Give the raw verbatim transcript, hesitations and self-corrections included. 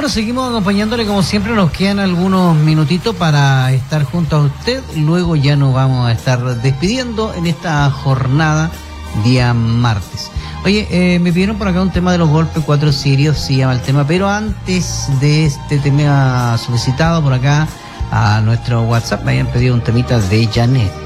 Bueno, seguimos acompañándole como siempre, nos quedan algunos minutitos para estar junto a usted, luego ya nos vamos a estar despidiendo en esta jornada día martes. Oye, eh, me pidieron por acá un tema de los golpes, cuatro sirios, se llama el tema, pero antes de este tema solicitado por acá a nuestro WhatsApp me habían pedido un temita de Janet.